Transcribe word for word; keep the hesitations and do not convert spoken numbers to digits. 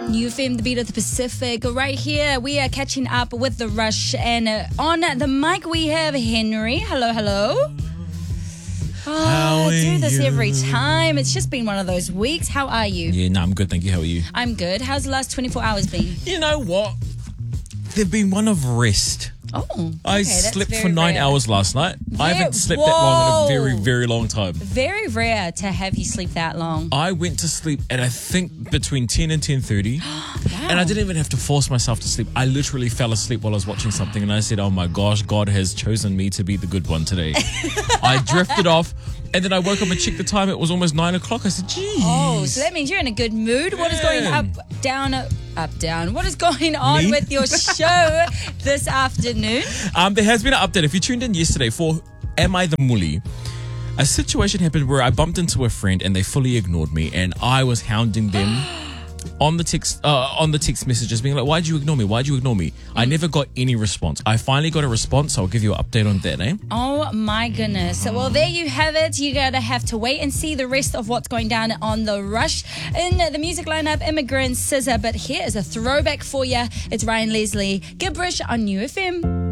New F M, the beat of the Pacific. Right here, we are catching up with The Rush. And uh, on the mic, we have Henry. Hello, hello. Oh, How I do are this you? every time. It's just been one of those weeks. How are you? Yeah, no, I'm good, thank you. How are you? I'm good. How's the last twenty-four hours been? You know what? They've been one of rest. Oh, okay, I that's slept very for nine rare. hours last night. I Very- haven't slept that long in a Whoa. very, very long time. Very rare to have you sleep that long. I went to sleep at I think between ten and ten thirty, and I didn't even have to force myself to sleep. I literally fell asleep while I was watching something, and I said, "Oh my gosh, God has chosen me to be the good one today." I drifted off, and then I woke up and checked the time. It was almost nine o'clock. I said, "Geez." Oh, so that means you're in a good mood. What is going up, Man. down, up, down? What is going on Me? with your show this afternoon? Um, there has been an update. If you tuned in yesterday for Am I the Mully? A situation happened where I bumped into a friend and they fully ignored me, and I was hounding them on the text uh, on the text messages, being like, "Why'd you ignore me? Why'd you ignore me?" I never got any response. I finally got a response, so I'll give you an update on that, eh? Oh my goodness. Well, there you have it. You're going to have to wait and see the rest of what's going down on The Rush. In the music lineup, Immigrant, Scissor. But here is a throwback for you. It's Ryan Leslie, Gibberish on New F M.